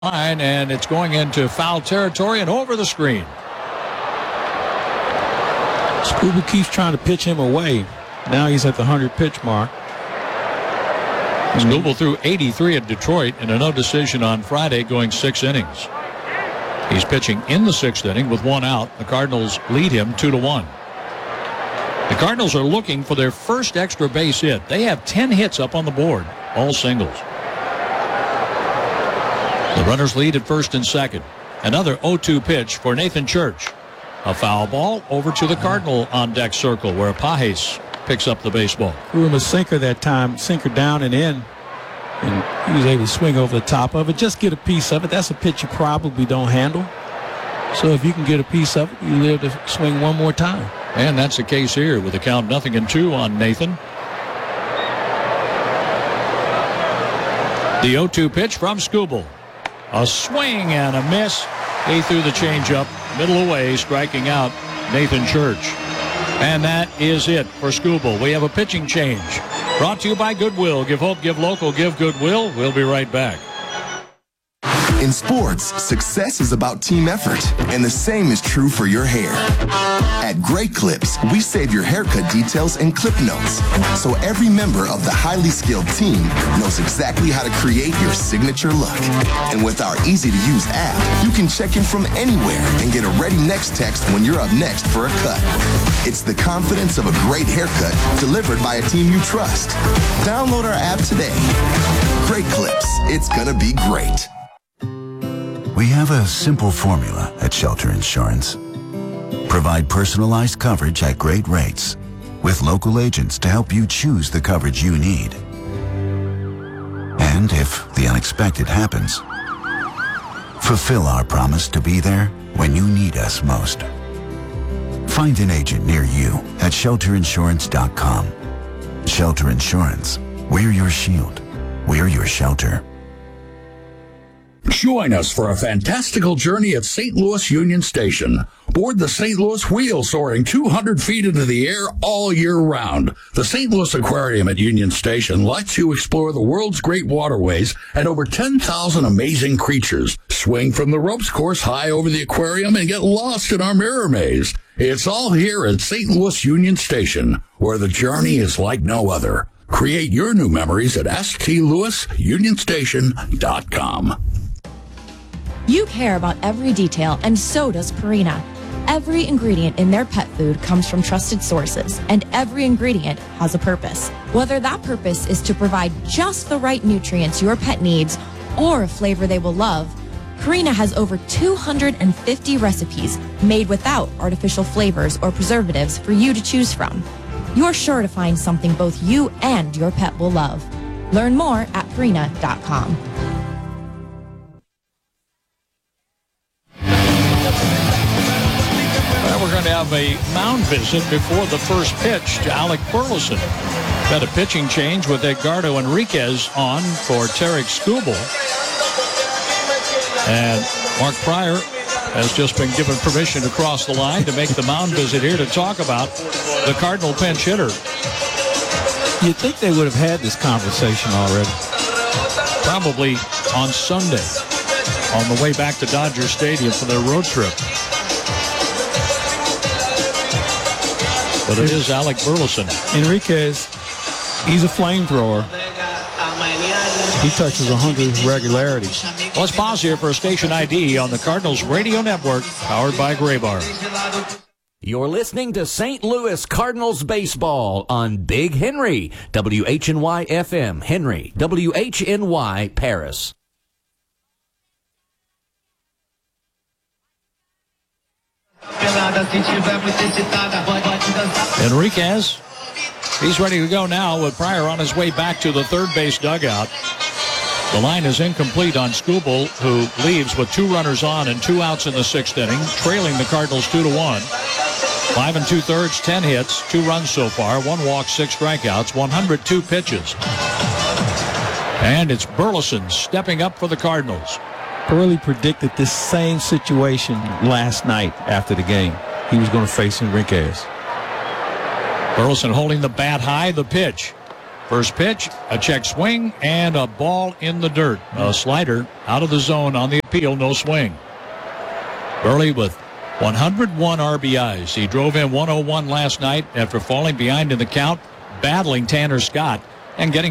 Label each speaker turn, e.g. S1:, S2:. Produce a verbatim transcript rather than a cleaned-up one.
S1: line, and it's going into foul territory and over the screen.
S2: Scooble keeps trying to pitch him away. Now he's at the hundred-pitch mark.
S1: Scooble threw eighty-three at Detroit in a no decision on Friday, going six innings. He's pitching in the sixth inning with one out. The Cardinals lead him two to one. The Cardinals are looking for their first extra base hit. They have ten hits up on the board, all singles. The runners lead at first and second. Another oh two pitch for Nathan Church. A foul ball over to the Cardinal on deck circle, where Pages picks up the baseball.
S2: Threw him a sinker that time, sinker down and in, and he was able to swing over the top of it. Just get a piece of it. That's a pitch you probably don't handle. So if you can get a piece of it, you live to swing one more time.
S1: And that's the case here with the count nothing and two on Nathan. The oh two pitch from Scooble. A swing and a miss. He threw the changeup middle away, striking out Nathan Church. And that is it for Scooble. We have a pitching change. Brought to you by Goodwill. Give hope, give local, give Goodwill. We'll be right back.
S3: In sports, success is about team effort, and the same is true for your hair. At Great Clips, we save your haircut details in clip notes, so every member of the highly skilled team knows exactly how to create your signature look. And with our easy-to-use app, you can check in from anywhere and get a ready next text when you're up next for a cut. It's the confidence of a great haircut delivered by a team you trust. Download our app today. Great Clips. It's gonna be great.
S4: We have a simple formula at Shelter Insurance. Provide personalized coverage at great rates with local agents to help you choose the coverage you need. And if the unexpected happens, fulfill our promise to be there when you need us most. Find an agent near you at shelter insurance dot com. Shelter Insurance. We're your shield. We're your shelter.
S5: Join us for a fantastical journey at Saint Louis Union Station. Board the Saint Louis Wheel, soaring two hundred feet into the air all year round. The Saint Louis Aquarium at Union Station lets you explore the world's great waterways and over ten thousand amazing creatures. Swing from the ropes course high over the aquarium and get lost in our mirror maze. It's all here at Saint Louis Union Station, where the journey is like no other. Create your new memories at s t louis union station dot com.
S6: You care about every detail, and so does Purina. Every ingredient in their pet food comes from trusted sources, and every ingredient has a purpose. Whether that purpose is to provide just the right nutrients your pet needs or a flavor they will love, Purina has over two hundred fifty recipes made without artificial flavors or preservatives for you to choose from. You're sure to find something both you and your pet will love. Learn more at purina dot com.
S1: Well, we're going to have a mound visit before the first pitch to Alec Burleson. Got a pitching change with Edgardo Enriquez on for Tarek Scooble. And Mark Pryor has just been given permission to cross the line to make the mound visit here to talk about the Cardinal pinch hitter.
S2: You'd think they would have had this conversation already.
S1: Probably on Sunday on the way back to Dodger Stadium for their road trip. But it is Alec Burleson.
S2: Enriquez, he's a flamethrower. He touches one hundred with regularity.
S1: Let's pause here for a station I D on the Cardinals Radio Network, powered by Graybar.
S7: You're listening to Saint Louis Cardinals baseball on Big Henry, W H N Y F M, Henry, W H N Y, Paris.
S1: Enriquez, he's ready to go now with Pryor on his way back to the third base dugout. The line is incomplete on Scooble, who leaves with two runners on and two outs in the sixth inning, trailing the Cardinals two to one. Five and two-thirds, ten hits, two runs so far, one walk, six strikeouts, one hundred two pitches. And it's Burleson stepping up for the Cardinals.
S2: I really predicted this same situation last night after the game. He was going to face Enriquez.
S1: Burleson holding the bat high, the pitch. First pitch, a check swing, and a ball in the dirt. A slider out of the zone on the appeal, no swing. Burley with one hundred one R B Is. He drove in one oh one last night after falling behind in the count, battling Tanner Scott, and getting